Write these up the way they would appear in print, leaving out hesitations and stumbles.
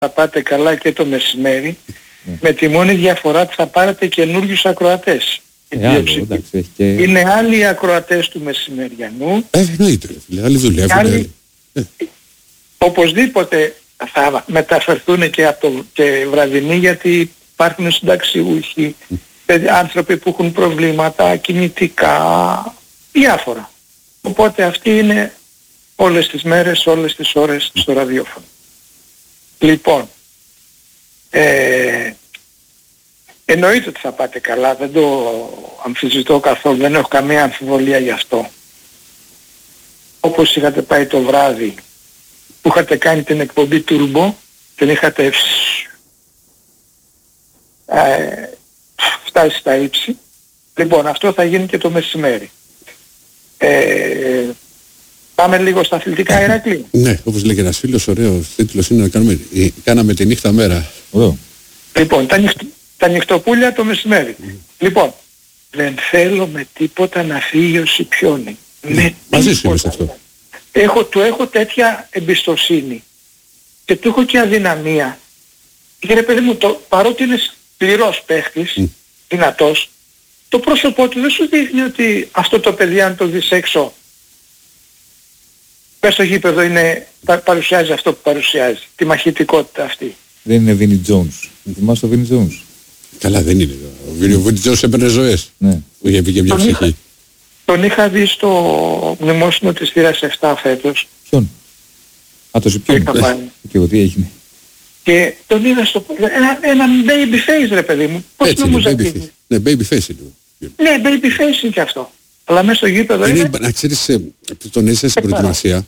θα πάτε καλά και το μεσημέρι, με τη μόνη διαφορά ότι θα πάρετε καινούριους ακροατές. Είναι άλλοι οι ακροατές του μεσημεριανού. Εννοείται, άλλοι δουλεύουν. Οπωσδήποτε θα μεταφερθούν και βραδινοί, γιατί υπάρχουν συνταξιούχοι, άνθρωποι που έχουν προβλήματα κινητικά, διάφορα. Οπότε αυτοί είναι όλες τις μέρες, όλες τις ώρες στο ραδιόφωνο. Λοιπόν, εννοείται ότι θα πάτε καλά, δεν το αμφισβητώ καθόλου, δεν έχω καμία αμφιβολία γι' αυτό. Όπως είχατε πάει το βράδυ που είχατε κάνει την εκπομπή Turbo, την είχατε φτάσει στα ύψη. Λοιπόν, αυτό θα γίνει και το μεσημέρι. Πάμε λίγο στα αθλητικά, Ηρακλή. Ναι, όπως λέει και ένας φίλος, ωραίος τίτλος είναι να κάναμε τη νύχτα μέρα. Λοιπόν, τα νυχτοπούλια το μεσημέρι. Λοιπόν, δεν θέλω με τίποτα να φύγει ο Σιπιόνι. Μαζί σου είμαι σε αυτό. Του έχω τέτοια εμπιστοσύνη και του έχω και αδυναμία. Και ρε παιδί μου, παρότι είναι σκληρός παίχτης, δυνατός, το πρόσωπό του δεν σου δείχνει ότι αυτό το παιδί, αν το δεις έξω, πες στο γήπεδο, παρουσιάζει αυτό που παρουσιάζει, τη μαχητικότητα αυτή. Δεν είναι Βίνι Τζόουνς. Θυμάσαι το Βίνι Τζόουνς? Καλά, δεν είναι. Ο Βίνι Τζόουνς έπαιρνε ζωές. Ναι. Που είχε πει και μια ψυχή. Τον είχα δει στο μνημόσυνο της θύρας 7 φέτος. Ποιον? Το Σιπιόνι. Και εγώ τι έγινε? Και τον είδα ένα baby face, ρε παιδί μου. Πώς νομίζεις? Ναι, baby face είναι. Ναι, baby face είναι και αυτό. Αλλά μέσα στο γήπεδο είναι... Να ξέρεις, τον είσαι στην προετοιμασία.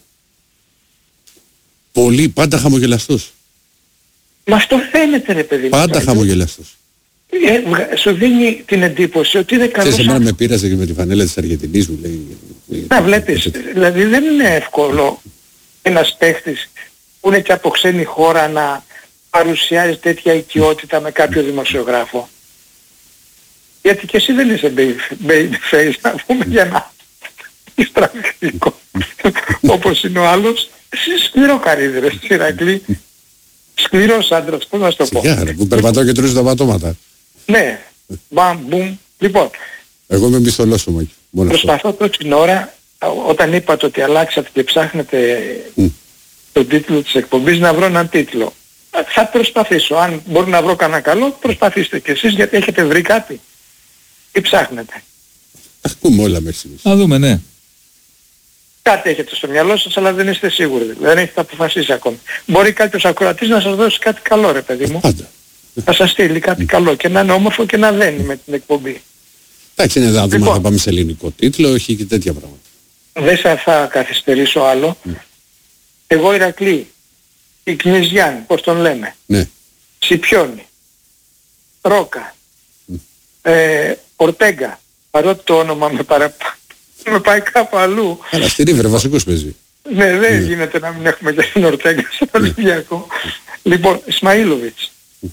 Πολύ, πάντα χαμογελαστός. Μα αυτό φαίνεται, ρε παιδί μου. Πάντα χαμογελαστός. Σου δίνει την εντύπωση ότι είναι καλός. Ξέρεις, εμένα με πείραζε και με τη φανέλα της Αργεντινής, μου λέει. Να βλέπεις, δηλαδή δεν είναι εύκολο ένας παίχτης που είναι και από ξένη χώρα να παρουσιάζει τέτοια οικειότητα με κάποιο δημοσιογράφο. Γιατί και εσύ δεν είσαι baby face, να πούμε, για να είσαι τραγικό. Όπως είναι ο άλλος, εσύ σκληρό καρύδι, ρε Ηρακλή. Σκληρός άντρας, πώς να σου το πω. Σιγά, που περπατάω και τρως τα πατώματα. Ναι, μπαμ, μπουμ. Λοιπόν, εγώ είμαι μισθολός μου. Προσπαθώ τώρα την ώρα, όταν είπατε ότι αλλάξατε και ψάχνετε τον τίτλο της εκπομπής, να βρω έναν τίτλο. Θα προσπαθήσω. Αν μπορώ να βρω κανένα καλό, προσπαθήστε κι εσείς, γιατί έχετε βρει κάτι. Τι ψάχνετε? Ακούμε όλα μέχρι στιγμής. Να δούμε, ναι. Κάτι έχετε στο μυαλό σας, αλλά δεν είστε σίγουροι. Δεν έχετε αποφασίσει ακόμη. Μπορεί κάποιος ακροατής να σας δώσει κάτι καλό, ρε παιδί μου. Πάντα. Θα σας στείλει κάτι καλό και να είναι όμορφο και να δένει με την εκπομπή. Εντάξει, είναι να δούμε, θα πάμε σε ελληνικό τίτλο, έχει και τέτοια πράγματα. Δεν θα καθυστερήσω άλλο. Εγώ, Ηρακλή, η Κνιζιάν, πώς τον λέμε. Ναι. Σιπιόνι, Ρόκα, Ορτέγκα, παρότι το όνομα με πάει κάπου αλλού. Αλλά στη Ρίβερ βασικός παίζει. Ναι, δεν γίνεται να μην έχουμε και την Ορτέγκα στον Ολυμπιακό. Λοιπόν, Ισμαήλοβιτς.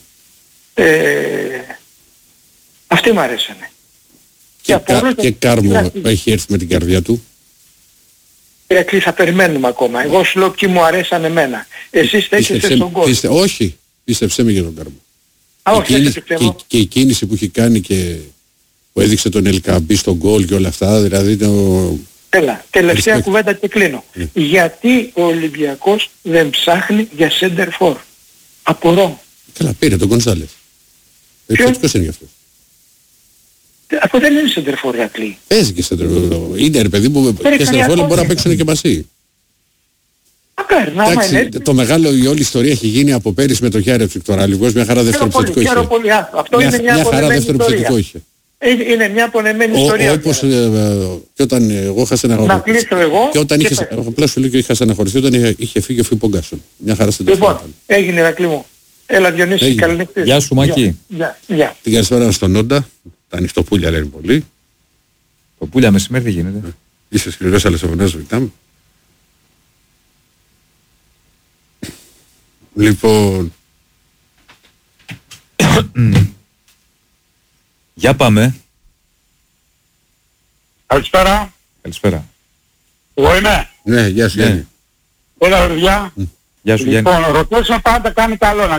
Αυτοί μου αρέσανε. Και Κάρμο έχει έρθει με την καρδιά του. Ηρακλή, θα περιμένουμε ακόμα. Εγώ σου λέω ποιοι μου αρέσαν εμένα. Εσείς στέκεστε στον κόσμο. Όχι, πίστεψέ με για τον Κάρμο. Και η κίνηση που έχει κάνει και που έδειξε τον Ελκαμπή στον γκολ και όλα αυτά, δηλαδή Έλα, τελευταία κουβέντα και κλείνω. Γιατί ο Ολυμπιακός δεν ψάχνει για center for? Απορώ. Καλά, πήρε τον Γκονσάλες. Επιθετικός είναι γι' αυτό. Αυτό δεν είναι center for, Ηρακλή. Παίζει και center for. Είναι, ρε παιδί μου, και center for μπορεί να παίξουν και μαζί. Εντάξει, το μεγάλο, η όλη ιστορία έχει γίνει από πέρυσι με τον Χιάρετ Βικτοράλικος, μια χαρά δευτεροπιθετικό είχε. Αυτό είναι μια χαρά δευτεροπιθετικό είχε. Είναι μια πονεμένη ιστορία. Όπως και όταν εγώ είχα στεναχωρηθεί. Να κλείσω εγώ. Και όταν είχε, απλά σου λέω και είχα στεναχωρηθεί όταν είχε φύγει ο Φιππογκάσον. Μια χαρά στην τελευταία. Λοιπόν, έγινε, Ηρακλή μου. Έλα, Διονύση, καλή νύχτα. Γεια σου, Μακή. Την καλησπέρα στον Όντα. Τα ανοιχτοπούλια λένε πολύ. Το πουλια μεσημέρι δεν γίνεται. Είσαι σκληρός, αλλά σε φωνάζω, Βιτάμ. Λοιπόν... Για πάμε. Καλησπέρα. Καλησπέρα. Εγώ είμαι. Ναι, γεια σου. Όλα παιδιά. Γεια σου Γιάννη. Λοιπόν, ρωτήσω πάντα κάνει καλό.